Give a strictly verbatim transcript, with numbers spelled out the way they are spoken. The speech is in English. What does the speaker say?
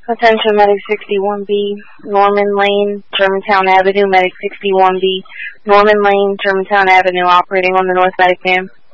Attention Medic sixty-one B, Norman Lane, Germantown Avenue, Medic sixty-one B, Norman Lane, Germantown Avenue, operating on the North Medic van.